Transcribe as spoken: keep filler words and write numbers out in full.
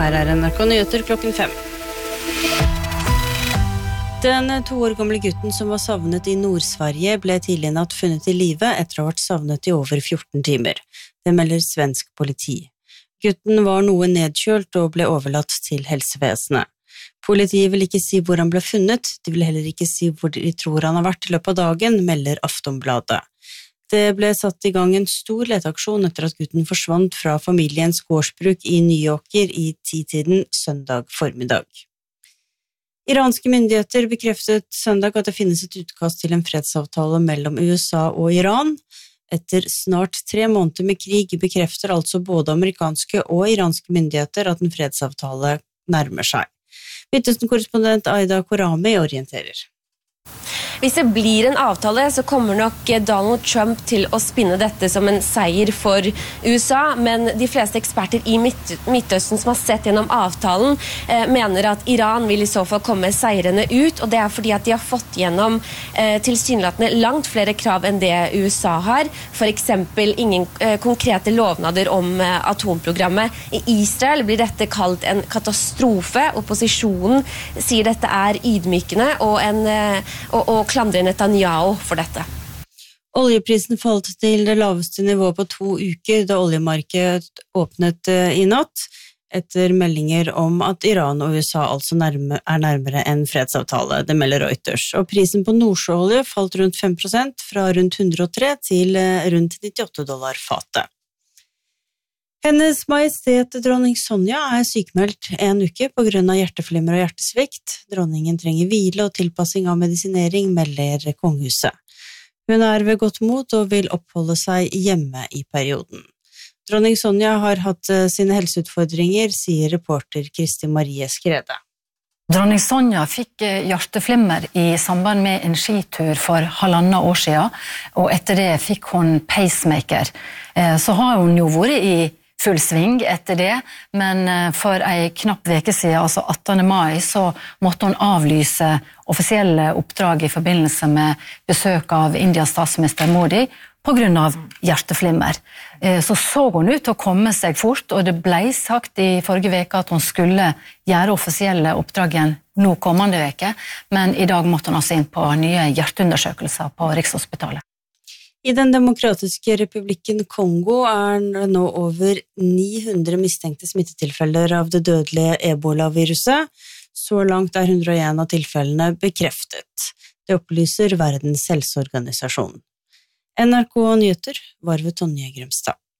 Her er N R K Nyheter klokken fem. Den to år gamle gutten som var savnet i Nord-Sverige ble tidlig i natt funnet i live etter å ha vært savnet i over fjorten timer. Det melder svensk politi. Gutten var noe nedkjølt og ble overlatt til helsevesenet. Politiet vil ikke si hvor han ble funnet, de vil heller ikke si hvor de tror han har vært i løpet av dagen, melder Aftonbladet. Det ble satt i gang en stor leteaksjon etter at gutten forsvant fra familiens gårdsbruk i Nyåker i titiden søndag formiddag. Iranske myndigheter bekreftet søndag at det finnes et utkast til en fredsavtale mellom U S A og Iran. Etter snart tre måneder med krig bekrefter altså både amerikanske og iranske myndigheter at en fredsavtale nærmer seg. Midtøsten-korrespondent Aida Korami orienterer. Hvis det blir en avtale, så kommer nok Donald Trump til å spinne dette som en seier for U S A, men de fleste eksperter i Midt Midtøsten som har sett gjennom avtalen, eh, mener at Iran vil i så fall komme seirende ut, og det er fordi at de har fått gjennom eh, tilsynelatende langt flere krav enn det U S A har, for eksempel ingen eh, konkrete lovnader om eh, atomprogrammet. I Israel blir dette kalt en katastrofe. Opposisjonen sier dette er ydmykende og, en, eh, og, og klandrer Netanyahu for dette. Oljeprisen falt til det laveste nivået på to uker da oljemarkedet åpnet i natt, etter meldinger om at Iran og U S A altså nærme, er nærmere en fredsavtale, det melder Reuters. Og prisen på nordsjøolje falt rundt fem prosent, fra rundt hundre og tre til rundt nittiåtte dollar fatet. Hennes Majestet dronning Sonja er sykmeldt en uke på grunn av hjerteflimmer og hjertesvikt. Dronningen trenger hvile og tilpassing av medisinering, melder kongehuset. Hun er ved godt mot og vil oppholde seg hjemme i perioden. Dronning Sonja har hatt sine helseutfordringer, sier reporter Kristi Marie Skrede. Dronning Sonja fikk hjerteflimmer i samband med en skitur for halvannet år siden, og etter det fikk hun pacemaker. Så har hun jo vært i full sving etter det, men for en knapp veke siden, altså attende mai, så måtte hun avlyse offisielle oppdrag i forbindelse med besøk av Indias statsminister Modi på grunn av hjerteflimmer. Så så hun ut til å komme seg fort, og det ble sagt i forrige veke at hun skulle gjøre offisielle oppdrag igjen nå kommende veke, men i dag måtte hun altså inn på nye hjerteundersøkelser på Rikshospitalet. I den demokratiske republikken Kongo er det nå over ni hundre mistenkte smittetilfeller av det dødelige ebola-viruset. Så langt er hundre og en av tilfellene bekreftet. Det opplyser Verdens helseorganisasjon. N R K Nyheter var ved Tonje Grømstad.